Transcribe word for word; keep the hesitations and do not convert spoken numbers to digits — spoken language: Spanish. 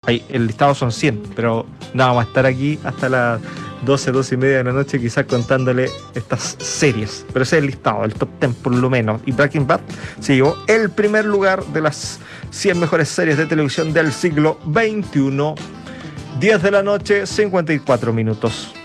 Ahí, el listado son cien, pero no vamos a estar aquí hasta las doce, doce y media de la noche quizás contándole estas series. Pero ese es el listado, el top diez por lo menos. Y Breaking Bad se llevó el primer lugar de las cien mejores series de televisión del siglo veintiuno. diez de la noche, cincuenta y cuatro minutos.